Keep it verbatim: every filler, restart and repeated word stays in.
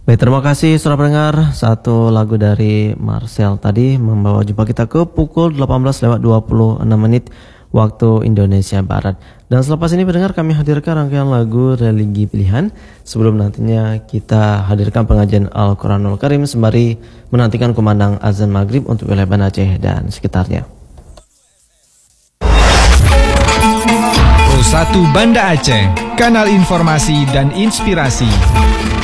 Baik, terima kasih saudara pendengar. Satu lagu dari Marcel tadi membawa jumpa kita ke pukul delapan belas lewat dua puluh enam menit waktu Indonesia Barat. Dan selepas ini pendengar, kami hadirkan rangkaian lagu religi pilihan sebelum nantinya kita hadirkan pengajian Al-Quranul Karim sembari menantikan kumandang azan maghrib untuk wilayah Banda Aceh dan sekitarnya. Pro satu Banda Aceh, kanal informasi dan inspirasi.